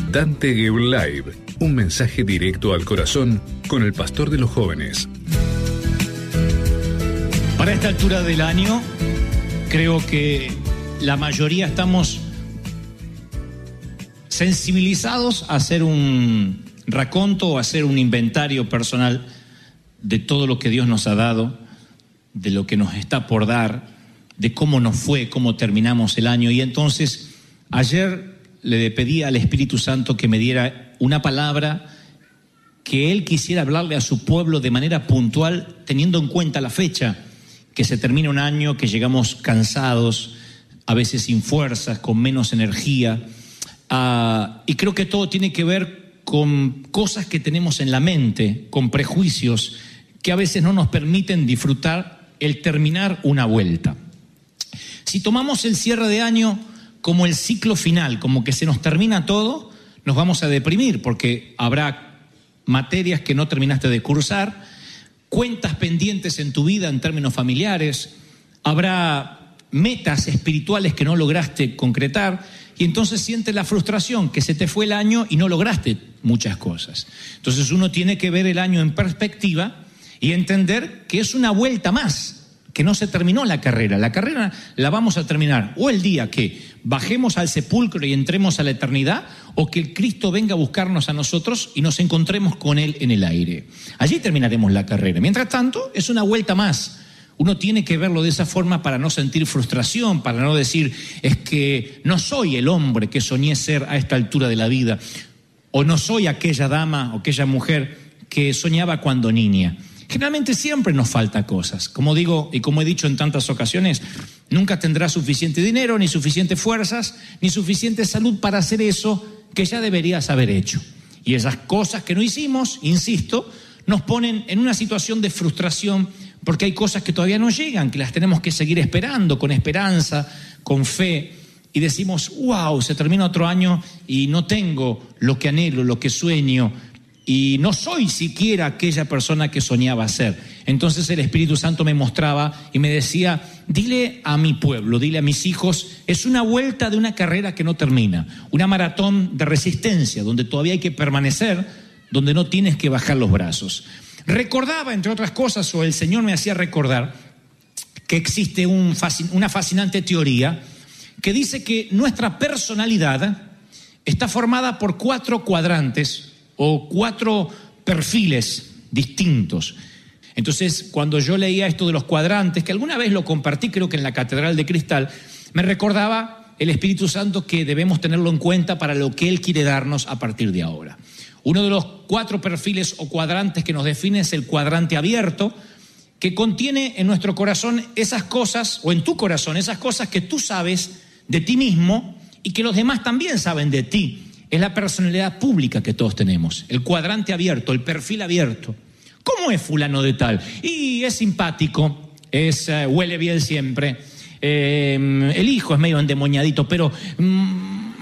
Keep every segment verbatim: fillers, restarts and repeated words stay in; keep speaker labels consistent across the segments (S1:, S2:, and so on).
S1: Dante Gebel Live, un mensaje directo al corazón con el pastor de los jóvenes.
S2: Para esta altura del año, creo que la mayoría estamos sensibilizados a hacer un raconto o a hacer un inventario personal de todo lo que Dios nos ha dado, de lo que nos está por dar, de cómo nos fue, cómo terminamos el año. Y entonces, ayer le pedí al Espíritu Santo que me diera una palabra que Él quisiera hablarle a su pueblo de manera puntual, teniendo en cuenta la fecha, que se termina un año, que llegamos cansados, a veces sin fuerzas, con menos energía. Uh, y creo que todo tiene que ver con cosas que tenemos en la mente, con prejuicios que a veces no nos permiten disfrutar el terminar una vuelta. Si tomamos el cierre de año como el ciclo final, como que se nos termina todo, nos vamos a deprimir porque habrá materias que no terminaste de cursar, cuentas pendientes en tu vida en términos familiares, habrá metas espirituales que no lograste concretar y entonces sientes la frustración que se te fue el año y no lograste muchas cosas. Entonces uno tiene que ver el año en perspectiva y entender que es una vuelta más, que no se terminó la carrera. La carrera la vamos a terminar o el día que bajemos al sepulcro y entremos a la eternidad, o que el Cristo venga a buscarnos a nosotros y nos encontremos con Él en el aire. Allí terminaremos la carrera. Mientras tanto, es una vuelta más. Uno tiene que verlo de esa forma para no sentir frustración, para no decir, es que no soy el hombre que soñé ser a esta altura de la vida, o no soy aquella dama o aquella mujer que soñaba cuando niña. Generalmente siempre nos falta cosas. Como digo y como he dicho en tantas ocasiones, nunca tendrás suficiente dinero, ni suficientes fuerzas, ni suficiente salud para hacer eso que ya deberías haber hecho. Y esas cosas que no hicimos, insisto, nos ponen en una situación de frustración porque hay cosas que todavía no llegan, que las tenemos que seguir esperando, con esperanza, con fe. Y decimos, wow, se termina otro año y no tengo lo que anhelo, lo que sueño, y no soy siquiera aquella persona que soñaba ser. Entonces el Espíritu Santo me mostraba y me decía, dile a mi pueblo, dile a mis hijos, es una vuelta de una carrera que no termina, una maratón de resistencia, donde todavía hay que permanecer, donde no tienes que bajar los brazos. Recordaba, entre otras cosas, o el Señor me hacía recordar, que existe un fascin- una fascinante teoría que dice que nuestra personalidad está formada por cuatro cuadrantes, o cuatro perfiles distintos. Entonces, cuando yo leía esto de los cuadrantes, que alguna vez lo compartí, creo que en la Catedral de Cristal, me recordaba el Espíritu Santo que debemos tenerlo en cuenta para lo que Él quiere darnos a partir de ahora. Uno de los cuatro perfiles o cuadrantes que nos define es el cuadrante abierto, que contiene en nuestro corazón esas cosas, o en tu corazón, esas cosas que tú sabes de ti mismo y que los demás también saben de ti. Es la personalidad pública que todos tenemos, el cuadrante abierto, el perfil abierto. ¿Cómo es fulano de tal? Y es simpático, es, uh, huele bien siempre, eh, el hijo es medio endemoniadito, pero mm,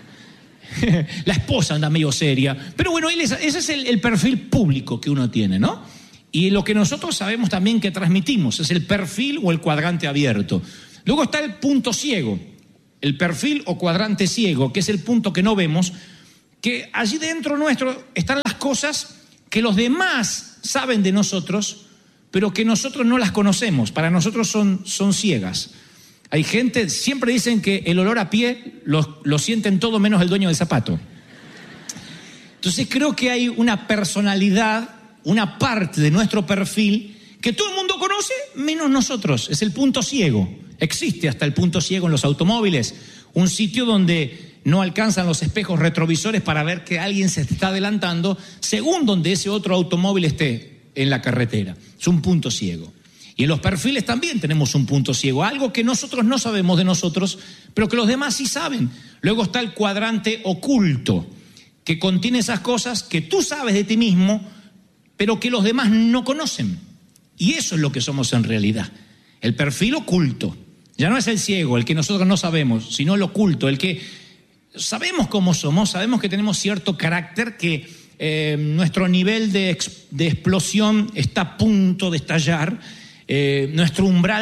S2: la esposa anda medio seria. Pero bueno, él es, ese es el, el perfil público que uno tiene, ¿no? Y lo que nosotros sabemos también que transmitimos es el perfil o el cuadrante abierto. Luego está el punto ciego. El perfil o cuadrante ciego, que es el punto que no vemos, que allí dentro nuestro están las cosas que los demás saben de nosotros, pero que nosotros no las conocemos. Para nosotros son, son ciegas. Hay gente, siempre dicen que el olor a pie lo, lo sienten todo menos el dueño del zapato. Entonces creo que hay una personalidad, una parte de nuestro perfil que todo el mundo conoce menos nosotros. Es el punto ciego. Existe hasta el punto ciego en los automóviles, un sitio donde no alcanzan los espejos retrovisores para ver que alguien se está adelantando según donde ese otro automóvil esté en la carretera. Es un punto ciego. Y en los perfiles también tenemos un punto ciego, algo que nosotros no sabemos de nosotros, pero que los demás sí saben. Luego está el cuadrante oculto, que contiene esas cosas que tú sabes de ti mismo, pero que los demás no conocen. Y eso es lo que somos en realidad. El perfil oculto. Ya no es el ciego, el que nosotros no sabemos, sino el oculto, el que sabemos cómo somos, sabemos que tenemos cierto carácter, que eh, nuestro nivel de, ex, de explosión está a punto de estallar, eh, nuestro umbral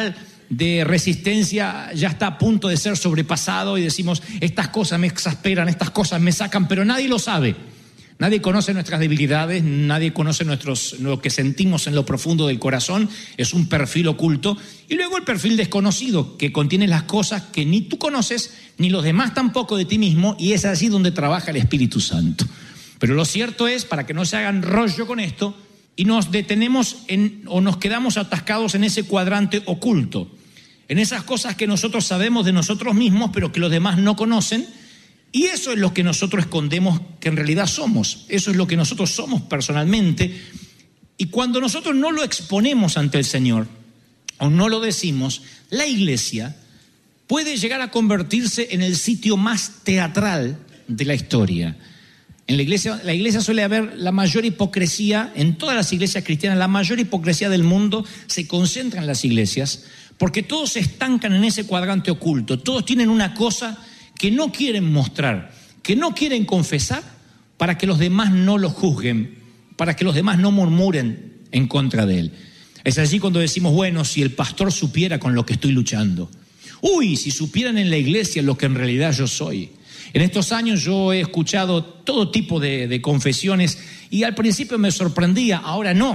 S2: de resistencia ya está a punto de ser sobrepasado y decimos, estas cosas me exasperan, estas cosas me sacan, pero nadie lo sabe. Nadie conoce nuestras debilidades, nadie conoce nuestros, lo que sentimos en lo profundo del corazón, es un perfil oculto. Y luego el perfil desconocido, que contiene las cosas que ni tú conoces, ni los demás tampoco de ti mismo, y es allí donde trabaja el Espíritu Santo. Pero lo cierto es, para que no se hagan rollo con esto, y nos detenemos en, o nos quedamos atascados en ese cuadrante oculto, en esas cosas que nosotros sabemos de nosotros mismos, pero que los demás no conocen. Y eso es lo que nosotros escondemos que en realidad somos. Eso es lo que nosotros somos personalmente. Y cuando nosotros no lo exponemos ante el Señor o no lo decimos, la iglesia puede llegar a convertirse en el sitio más teatral de la historia. En la iglesia, la iglesia suele haber la mayor hipocresía, en todas las iglesias cristianas, la mayor hipocresía del mundo se concentra en las iglesias, porque todos se estancan en ese cuadrante oculto. Todos tienen una cosa que no quieren mostrar, que no quieren confesar, para que los demás no lo juzguen, para que los demás no murmuren en contra de él. Es allí cuando decimos, bueno, si el pastor supiera con lo que estoy luchando. Uy, si supieran en la iglesia lo que en realidad yo soy. En estos años yo he escuchado todo tipo de, de confesiones y al principio me sorprendía, ahora no.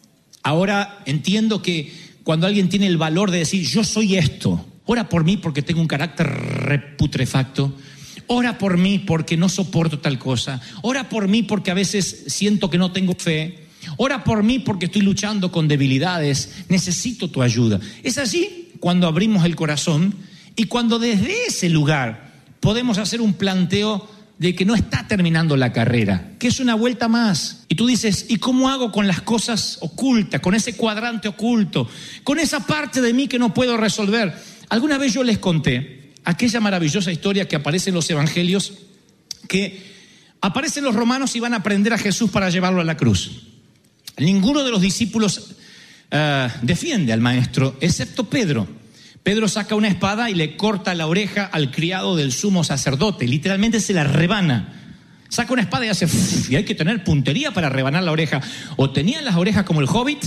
S2: Ahora entiendo que cuando alguien tiene el valor de decir, yo soy esto, ora por mí porque tengo un carácter reputrefacto. Ora por mí porque no soporto tal cosa. Ora por mí porque a veces siento que no tengo fe. Ora por mí porque estoy luchando con debilidades. Necesito tu ayuda. Es así cuando abrimos el corazón y cuando desde ese lugar podemos hacer un planteo de que no está terminando la carrera, que es una vuelta más. Y tú dices, ¿y cómo hago con las cosas ocultas, con ese cuadrante oculto, con esa parte de mí que no puedo resolver? Alguna vez yo les conté aquella maravillosa historia que aparece en los evangelios, que aparecen los romanos y van a prender a Jesús para llevarlo a la cruz. Ninguno de los discípulos uh, defiende al maestro, excepto Pedro. Pedro saca una espada y le corta la oreja al criado del sumo sacerdote, literalmente se la rebana. Saca una espada y hace ¡fuf! Y hay que tener puntería para rebanar la oreja. O tenía las orejas como el Hobbit,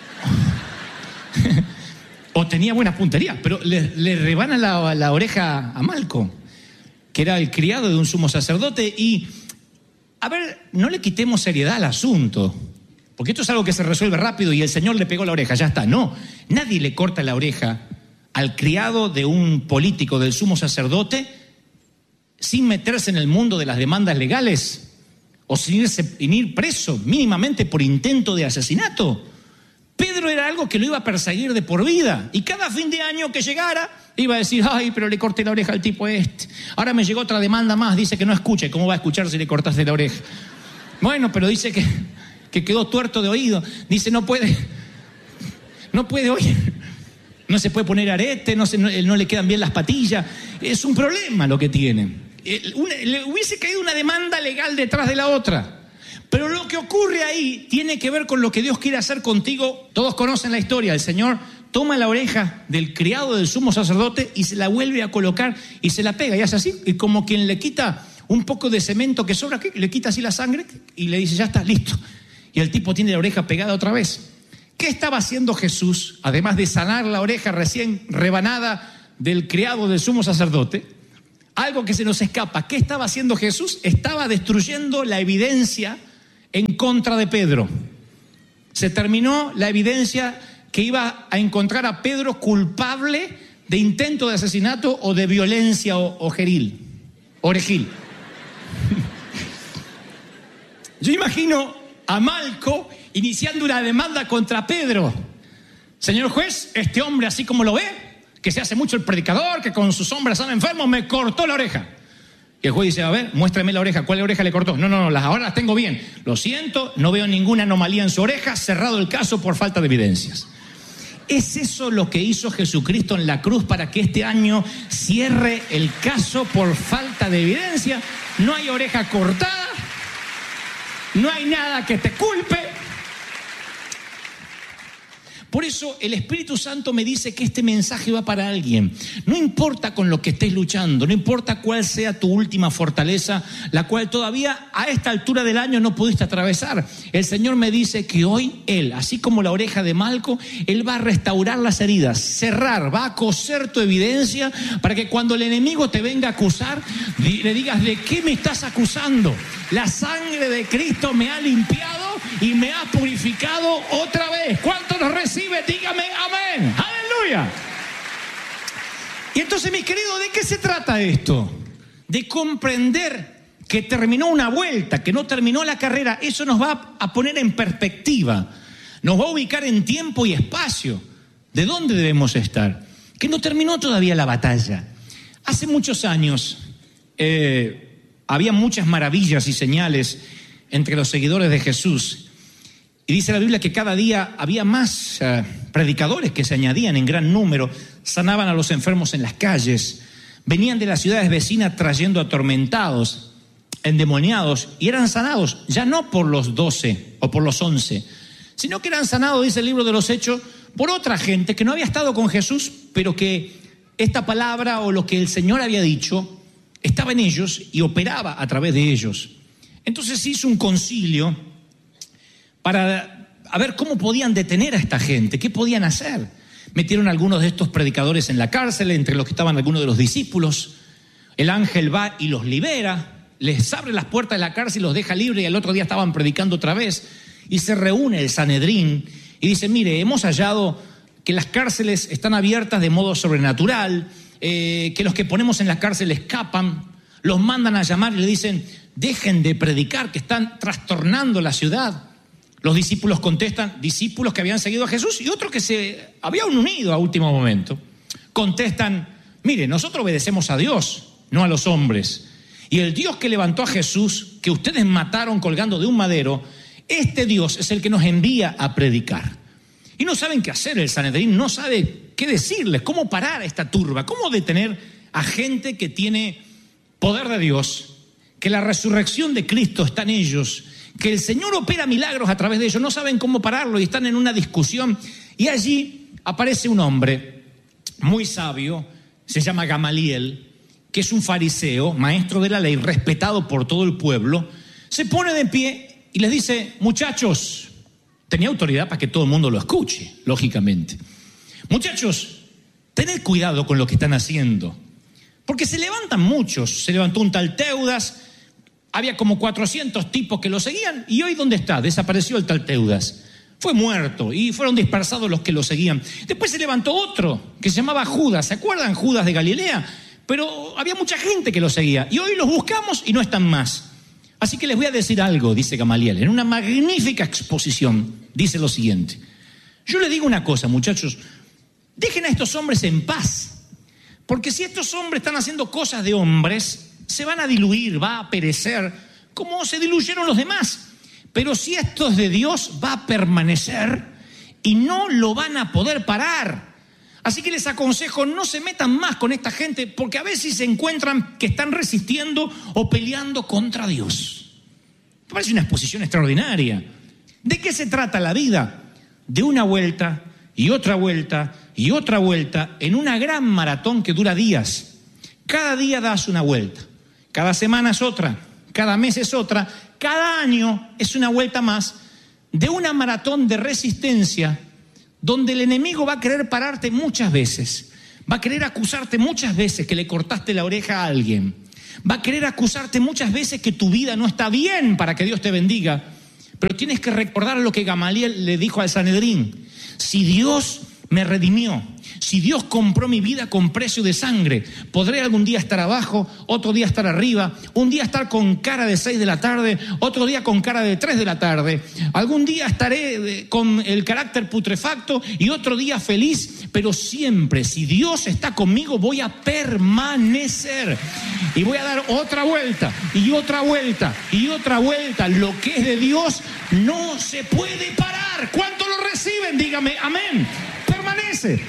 S2: o tenía buena puntería, pero le, le rebana la, la oreja a Malco, que era el criado de un sumo sacerdote. Y, a ver, no le quitemos seriedad al asunto, porque esto es algo que se resuelve rápido y el Señor le pegó la oreja, ya está. No, nadie le corta la oreja al criado de un político, del sumo sacerdote, sin meterse en el mundo de las demandas legales o sin irse, sin ir preso mínimamente por intento de asesinato. Pedro era algo que lo iba a perseguir de por vida y cada fin de año que llegara iba a decir, ay, pero le corté la oreja al tipo este. Ahora me llegó otra demanda más, dice que no escuche. ¿Cómo va a escuchar si le cortaste la oreja? Bueno, pero dice que, que quedó tuerto de oído. Dice, no puede, no puede oír. No se puede poner arete, no, se, no, no le quedan bien las patillas. Es un problema lo que tiene. Una, le hubiese caído una demanda legal detrás de la otra. Pero lo que ocurre ahí tiene que ver con lo que Dios quiere hacer contigo. Todos conocen la historia. El Señor toma la oreja del criado del sumo sacerdote y se la vuelve a colocar y se la pega. Y hace así, y como quien le quita un poco de cemento que sobra, le quita así la sangre y le dice, ya está, listo. Y el tipo tiene la oreja pegada otra vez. ¿Qué estaba haciendo Jesús, además de sanar la oreja recién rebanada del criado del sumo sacerdote? Algo que se nos escapa. ¿Qué estaba haciendo Jesús? Estaba destruyendo la evidencia en contra de Pedro. Se terminó la evidencia que iba a encontrar a Pedro culpable de intento de asesinato o de violencia o, o geril, orejil. Yo imagino a Malco iniciando una demanda contra Pedro. Señor juez, este hombre así como lo ve, que se hace mucho el predicador, que con sus hombres están enfermos, me cortó la oreja. Y el juez dice, a ver, muéstrame la oreja. ¿Cuál oreja le cortó? No, no, no, las ahora las tengo bien. Lo siento, no veo ninguna anomalía en su oreja, cerrado el caso por falta de evidencias. ¿Es eso lo que hizo Jesucristo en la cruz para que este año cierre el caso por falta de evidencia? No hay oreja cortada, no hay nada que te culpe. Por eso el Espíritu Santo me dice que este mensaje va para alguien. No importa con lo que estés luchando, no importa cuál sea tu última fortaleza, la cual todavía a esta altura del año no pudiste atravesar. El Señor me dice que hoy Él, así como la oreja de Malco, Él va a restaurar las heridas, cerrar, va a coser tu evidencia para que cuando el enemigo te venga a acusar, le digas: ¿de qué me estás acusando? La sangre de Cristo me ha limpiado y me ha purificado otra vez. ¿Cuánto lo recibe? Dígame amén. ¡Aleluya! Y entonces, mis queridos, ¿de qué se trata esto? De comprender que terminó una vuelta, que no terminó la carrera. Eso nos va a poner en perspectiva, nos va a ubicar en tiempo y espacio de dónde debemos estar, que no terminó todavía la batalla. Hace muchos años eh, había muchas maravillas y señales entre los seguidores de Jesús. Y dice la Biblia que cada día había más uh, predicadores que se añadían en gran número, sanaban a los enfermos en las calles, venían de las ciudades vecinas trayendo atormentados, endemoniados, y eran sanados, ya no por los doce o por los once, sino que eran sanados, dice el libro de los Hechos, por otra gente que no había estado con Jesús, pero que esta palabra o lo que el Señor había dicho estaba en ellos y operaba a través de ellos. Entonces se hizo un concilio para a ver cómo podían detener a esta gente, qué podían hacer. Metieron a algunos de estos predicadores en la cárcel, entre los que estaban algunos de los discípulos. El ángel va y los libera, les abre las puertas de la cárcel y los deja libres, y al otro día estaban predicando otra vez. Y se reúne el Sanedrín y dice: mire, hemos hallado que las cárceles están abiertas de modo sobrenatural, eh, que los que ponemos en la cárcel escapan, los mandan a llamar y le dicen: dejen de predicar, que están trastornando la ciudad. Los discípulos contestan, discípulos que habían seguido a Jesús y otros que se habían unido a último momento, contestan: mire, nosotros obedecemos a Dios, no a los hombres. Y el Dios que levantó a Jesús, que ustedes mataron colgando de un madero, este Dios es el que nos envía a predicar. Y no saben qué hacer, el Sanedrín no sabe qué decirles, cómo parar a esta turba, cómo detener a gente que tiene poder de Dios, que la resurrección de Cristo está en ellos, que el Señor opera milagros a través de ellos. No saben cómo pararlo y están en una discusión. Y allí aparece un hombre muy sabio, se llama Gamaliel, que es un fariseo, maestro de la ley, respetado por todo el pueblo. Se pone de pie y les dice: muchachos, tenía autoridad para que todo el mundo lo escuche, lógicamente. Muchachos, tened cuidado con lo que están haciendo, porque se levantan muchos. Se levantó un tal Teudas, había como cuatrocientos tipos que lo seguían, y hoy ¿dónde está? Desapareció el tal Teudas. Fue muerto y fueron dispersados los que lo seguían. Después se levantó otro que se llamaba Judas. ¿Se acuerdan? Judas de Galilea. Pero había mucha gente que lo seguía y hoy los buscamos y no están más. Así que les voy a decir algo, dice Gamaliel, en una magnífica exposición. Dice lo siguiente: yo les digo una cosa, muchachos, dejen a estos hombres en paz, porque si estos hombres están haciendo cosas de hombres, se van a diluir, va a perecer, como se diluyeron los demás. Pero si esto es de Dios, va a permanecer y no lo van a poder parar. Así que les aconsejo, no se metan más con esta gente, porque a veces se encuentran que están resistiendo o peleando contra Dios. Me parece una exposición extraordinaria. ¿De qué se trata la vida? De una vuelta y otra vuelta y otra vuelta en una gran maratón que dura días. Cada día das una vuelta, cada semana es otra, cada mes es otra, cada año es una vuelta más de una maratón de resistencia, donde el enemigo va a querer pararte muchas veces, va a querer acusarte muchas veces que le cortaste la oreja a alguien, va a querer acusarte muchas veces que tu vida no está bien para que Dios te bendiga. Pero tienes que recordar lo que Gamaliel le dijo al Sanedrín: si Dios me redimió, si Dios compró mi vida con precio de sangre, podré algún día estar abajo, otro día estar arriba, un día estar con cara de seis de la tarde, otro día con cara de tres de la tarde, algún día estaré con el carácter putrefacto y otro día feliz, pero siempre, si Dios está conmigo, voy a permanecer y voy a dar otra vuelta y otra vuelta y otra vuelta. Lo que es de Dios no se puede parar. ¿Cuánto lo reciben? Dígame amén. Permanece,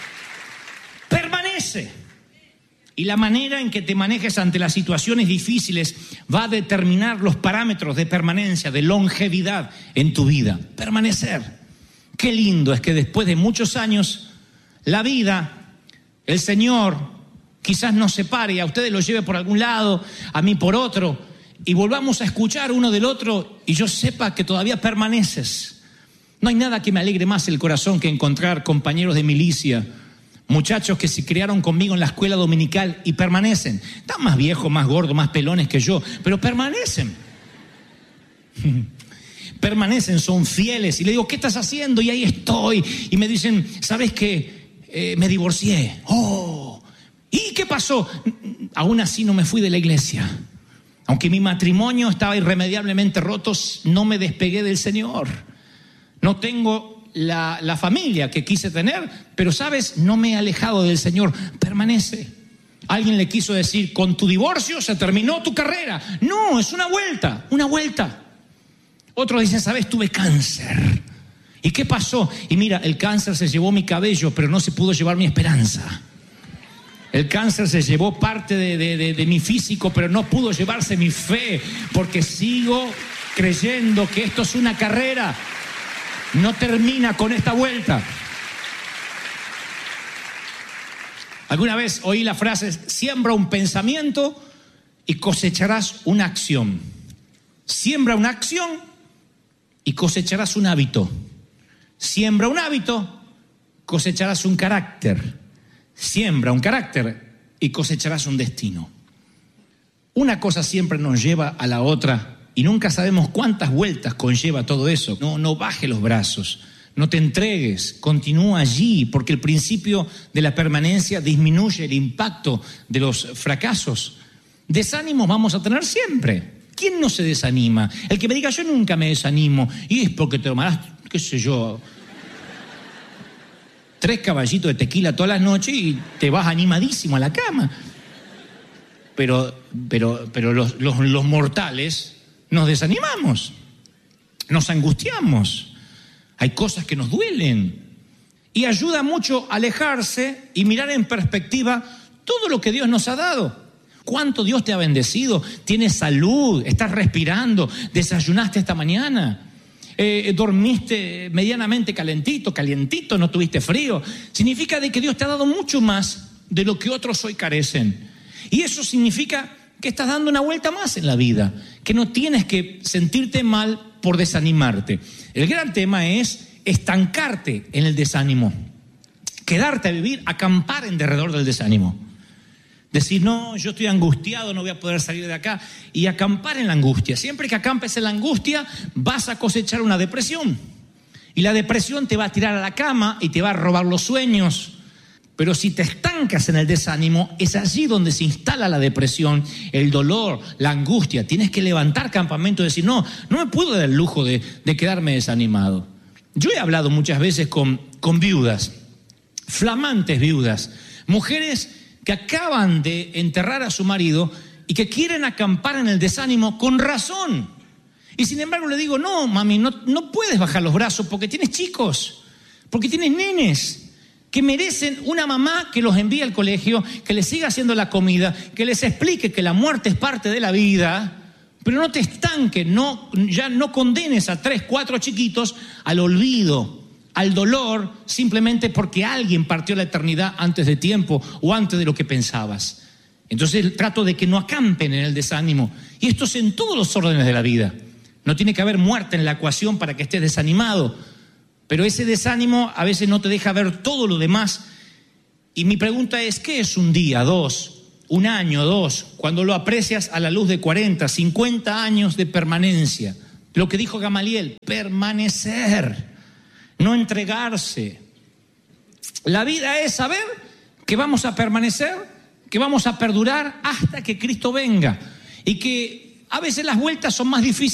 S2: permanece. Y la manera en que te manejes ante las situaciones difíciles va a determinar los parámetros de permanencia, de longevidad en tu vida. Permanecer, Qué lindo es que después de muchos años, la vida, el Señor, quizás nos separe y a ustedes los lleve por algún lado, a mí por otro, y volvamos a escuchar uno del otro y yo sepa que todavía permaneces. No hay nada que me alegre más el corazón que encontrar compañeros de milicia, muchachos que se criaron conmigo en la escuela dominical y permanecen. Están más viejos, más gordos, más pelones que yo, pero permanecen. Permanecen, son fieles. Y le digo, ¿qué estás haciendo? Y ahí estoy. Y me dicen, ¿sabes qué? Eh, me divorcié. Oh, ¿y qué pasó? Aún así no me fui de la iglesia. Aunque mi matrimonio estaba irremediablemente roto, no me despegué del Señor. No tengo La, la familia que quise tener, pero sabes, no me he alejado del Señor, permanece. Alguien le quiso decir, con tu divorcio se terminó tu carrera. No, es una vuelta, una vuelta. Otro dice, sabes, tuve cáncer. ¿Y qué pasó? Y mira, el cáncer se llevó mi cabello, pero no se pudo llevar mi esperanza. El cáncer se llevó parte de, de, de, de mi físico, pero no pudo llevarse mi fe, porque sigo creyendo que esto es una carrera. No termina con esta vuelta. Alguna vez oí la frase, siembra un pensamiento y cosecharás una acción. Siembra una acción y cosecharás un hábito. Siembra un hábito, cosecharás un carácter. Siembra un carácter y cosecharás un destino. Una cosa siempre nos lleva a la otra. Y nunca sabemos cuántas vueltas conlleva todo eso. No, no baje los brazos, no te entregues, continúa allí, porque el principio de la permanencia disminuye el impacto de los fracasos. Desánimos vamos a tener siempre. ¿Quién no se desanima? El que me diga, yo nunca me desanimo, y es porque te tomarás, qué sé yo, tres caballitos de tequila todas las noches y te vas animadísimo a la cama. Pero, pero, pero los, los, los mortales nos desanimamos, nos angustiamos, hay cosas que nos duelen y ayuda mucho a alejarse y mirar en perspectiva todo lo que Dios nos ha dado. ¿Cuánto Dios te ha bendecido? Tienes salud, estás respirando, desayunaste esta mañana, eh, dormiste medianamente calentito, calientito, no tuviste frío. Significa de que Dios te ha dado mucho más de lo que otros hoy carecen. Y eso significa que estás dando una vuelta más en la vida, que no tienes que sentirte mal por desanimarte. El gran tema es estancarte en el desánimo, quedarte a vivir, acampar en derredor del desánimo. Decir, no, yo estoy angustiado, no voy a poder salir de acá, y acampar en la angustia. Siempre que acampes en la angustia, vas a cosechar una depresión. Y la depresión te va a tirar a la cama y te va a robar los sueños. Pero si te estancas en el desánimo, es allí donde se instala la depresión, el dolor, la angustia. Tienes que levantar campamento y decir, no, no me puedo dar el lujo de, de quedarme desanimado. Yo he hablado muchas veces con, con viudas, flamantes viudas, mujeres que acaban de enterrar a su marido y que quieren acampar en el desánimo con razón. Y sin embargo le digo, no, mami, no, no puedes bajar los brazos porque tienes chicos, porque tienes nenes que merecen una mamá que los envíe al colegio, que les siga haciendo la comida, que les explique que la muerte es parte de la vida, pero no te estanques, no, ya no condenes a tres, cuatro chiquitos al olvido, al dolor, simplemente porque alguien partió la eternidad antes de tiempo o antes de lo que pensabas. Entonces trato de que no acampen en el desánimo. Y esto es en todos los órdenes de la vida. No tiene que haber muerte en la ecuación para que estés desanimado. Pero ese desánimo a veces no te deja ver todo lo demás. Y mi pregunta es, ¿qué es un día, dos, un año, dos, cuando lo aprecias a la luz de cuarenta, cincuenta años de permanencia? Lo que dijo Gamaliel, permanecer, no entregarse. La vida es saber que vamos a permanecer, que vamos a perdurar hasta que Cristo venga. Y que a veces las vueltas son más difíciles